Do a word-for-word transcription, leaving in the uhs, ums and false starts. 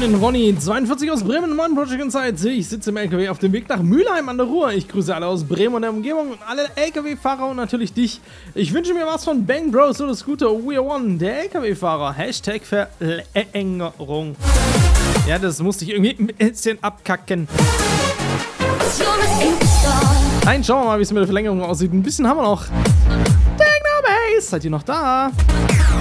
den Ronny, zweiundvierzig aus Bremen, Mann, Project Inside. Ich sitze im L K W auf dem Weg nach Mülheim an der Ruhr. Ich grüße alle aus Bremen und der Umgebung und alle L K W-Fahrer und natürlich dich. Ich wünsche mir was von Bang Bros oder Scooter We Are One, der L K W-Fahrer. Hashtag Verlängerung. Ja, das musste ich irgendwie ein bisschen abkacken. Nein, schauen wir mal, wie es mit der Verlängerung aussieht. Ein bisschen haben wir noch. Techno Bass, seid ihr noch da?